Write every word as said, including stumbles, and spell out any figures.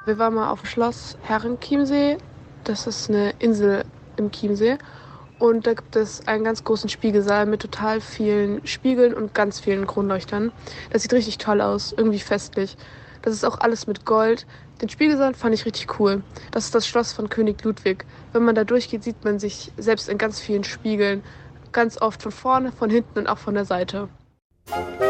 Wir waren mal auf dem Schloss Herrenchiemsee. Das ist eine Insel im Chiemsee. Und da gibt es einen ganz großen Spiegelsaal mit total vielen Spiegeln und ganz vielen Kronleuchtern. Das sieht richtig toll aus, irgendwie festlich. Das ist auch alles mit Gold. Den Spiegelsaal fand ich richtig cool. Das ist das Schloss von König Ludwig. Wenn man da durchgeht, sieht man sich selbst in ganz vielen Spiegeln. Ganz oft von vorne, von hinten und auch von der Seite.